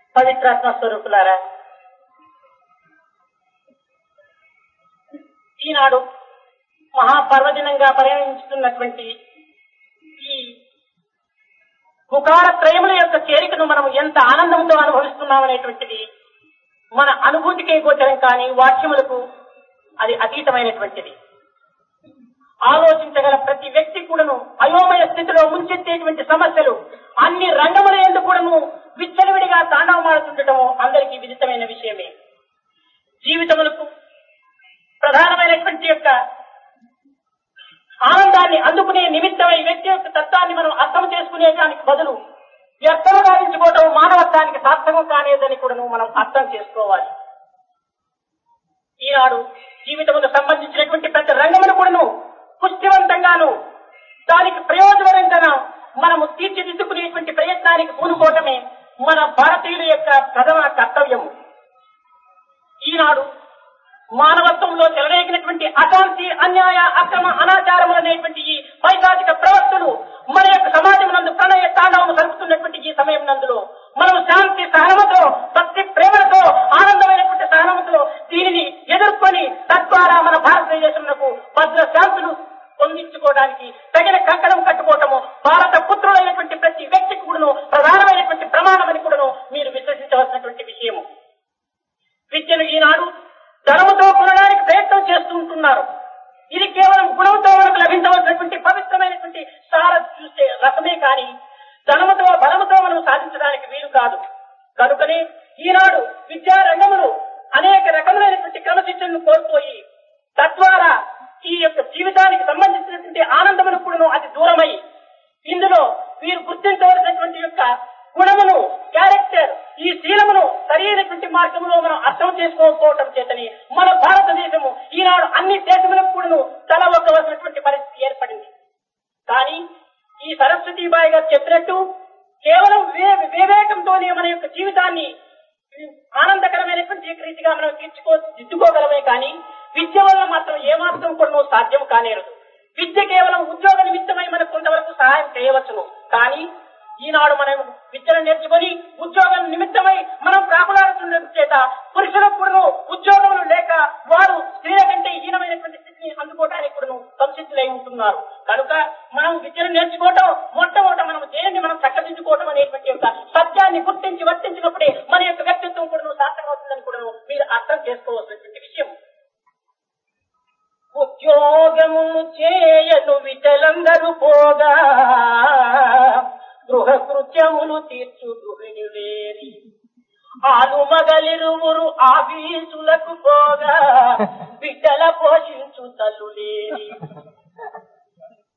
పవిత్రాత్మ స్వరూపులారా, ఈనాడు మహాపర్వదినంగా పరిగణించుతున్నటువంటి ఈ పుకార త్రయముల యొక్క చేరికను మనం ఎంత ఆనందంతో అనుభవిస్తున్నామనేటువంటిది మన అనుభూతికే గోచరం కానీ వాక్యములకు అది అతీతమైనటువంటిది. ఆలోచించగల ప్రతి వ్యక్తి కూడాను అయోమయ స్థితిలో ముంచెత్తేటువంటి సమస్యలు అన్ని రంగముల యందు కూడాను విచ్చలవిడిగా తాండవమాడుతుండటము అందరికీ విదితమైన విషయమే. జీవితములకు ప్రధానమైనటువంటి యొక్క ఆనందాన్ని అందుకునే నిమిత్తమై వ్యక్తి యొక్క తత్వాన్ని మనం అర్థం చేసుకునే దానికి బదులు వ్యర్థము గావించుకోవటం మానవత్వానికి సార్థకం కానేదని కూడాను మనం అర్థం చేసుకోవాలి. ఈనాడు జీవితముకు సంబంధించినటువంటి ప్రతి రంగమును కూడాను పుష్టివంతంగాను దానికి ప్రయోజనకరంగా మనము తీర్చిదిద్దుకునేటువంటి ప్రయత్నానికి పూనుకోవటమే మన భారతీయుల యొక్క ప్రథమ కర్తవ్యము. ఈనాడు మానవత్వంలో చెలరేగినటువంటి అశాంతి, అన్యాయ, అక్రమ, అనాచారములు అనేటువంటి ఈ పైశాచిక ప్రవర్తనలు మన యొక్క సమాజం నందు ప్రణయ తాండవము జరుపుతున్నటువంటి ఈ సమయం నందులో మనం శాంతి సహనముతో, భక్తి ప్రేమలతో, ఆనందమైనటువంటి సహనముతో దీనిని ఎదుర్కొని తద్వారా మన భారతదేశంలో భద్ర శాంతులు పొందించుకోవడానికి తగిన కంకణం కట్టుకోవటము భారత పుత్రులైనటువంటి ప్రతి వ్యక్తికి కూడాను ప్రధానమైనటువంటి ప్రమాణమని కూడాను మీరు విశ్వసించవలసినటువంటి విషయము. విద్యను ఈనాడు ధనముతో కొనడానికి ప్రయత్నం చేస్తూ ఉంటున్నారు. ఇది కేవలం గుణంతో మనకు లభించవలసినటువంటి పవిత్రమైనటువంటి సార చూసే రకమే కానీ ధనముతో బలముతో మనం సాధించడానికి వీలు కాదు. కనుకనే ఈనాడు విద్యారంగములు అనేక రకములైనటువంటి క్రమశిక్షణను కోల్పోయి తద్వారా ఈ యొక్క జీవితానికి సంబంధించినటువంటి ఆనందమును కూడాను అతి దూరమై ఇందులో వీరు గుర్తించవలసినటువంటి యొక్క గుణమును, క్యారెక్టర్, ఈ శీలమును సరైనటువంటి మార్గంలో మనం అర్థం చేసుకోకపోవటం చేతని మన భారతదేశము ఈనాడు అన్ని దేశములకు కూడాను తల ఒక్కవలసినటువంటి పరిస్థితి ఏర్పడింది. కానీ ఈ సరస్వతీబాయి గారు చెప్పినట్టు కేవలం వివేకంతోనే మన యొక్క జీవితాన్ని ఆనందకరమైనటువంటి రీతిగా మనం దిద్దుకోగలమే కానీ విద్య వల్ల మాత్రం ఏమాత్రం కూడా సాధ్యం కానేరదు. విద్య కేవలం ఉద్యోగ నిమిత్తమై మనకు కొంతవరకు సహాయం చేయవచ్చును. కానీ ఈనాడు మనం విద్యను నేర్చుకొని ఉద్యోగం నిమిత్తమై మనం ప్రాకులాడుతున్న చేత పురుషులకు కూడా ఉద్యోగములు లేక వారు స్త్రీల కంటే హీనమైనటువంటి స్థితిని అందుకోవడానికి కూడా సంసిద్ధులై ఉంటున్నారు. కనుక మనం విద్యను నేర్చుకోవటం మొట్టమొదట మనం దేనిని మనం చక్కదిద్దుకోవటం అనేటువంటి యొక్క సత్యాన్ని గుర్తించి వర్తించినప్పుడే మన యొక్క వ్యక్తిత్వం కూడా సార్థకమవుతుందని కూడా మీరు అర్థం చేసుకోవాల్సినటువంటి విషయం. ఉద్యోగము చేయను విటలందరూ పోగా గృహ కృత్యములు తీర్చు గృహిణులేరి ఆలు మగలిరువురు ఆఫీసులకు పోగా బిడ్డల పోషించు తల్లులేరి